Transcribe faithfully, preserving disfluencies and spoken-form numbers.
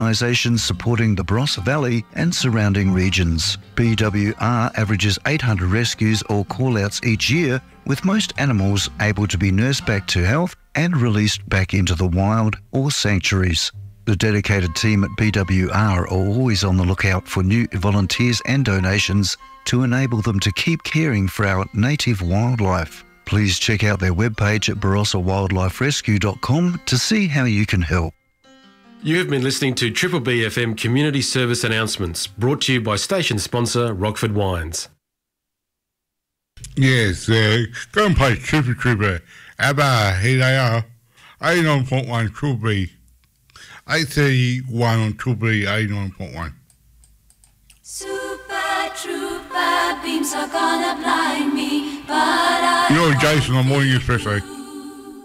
organisations supporting the Barossa Valley and surrounding regions. B W R averages eight hundred rescues or call-outs each year, with most animals able to be nursed back to health and released back into the wild or sanctuaries. The dedicated team at B W R are always on the lookout for new volunteers and donations to enable them to keep caring for our native wildlife. Please check out their webpage at barossa wildlife rescue dot com to see how you can help. You have been listening to Triple B F M Community Service Announcements, brought to you by station sponsor Rockford Wines. Yes, uh, go and play Triple Triple. ABBA, here they are. eighty-nine point one Triple B. eight thirty-one on Triple B, eighty-nine point one. Super Trooper beams are gonna blind me, but I... You're Jason on Morning Espresso.